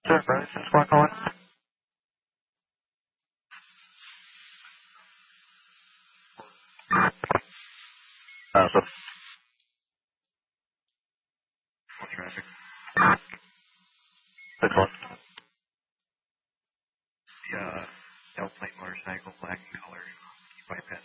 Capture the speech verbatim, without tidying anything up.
Sure, bro. This is Squad calling. Uh, so, what's traffic? Six one. The, uh, L plate motorcycle, black in color. You might pass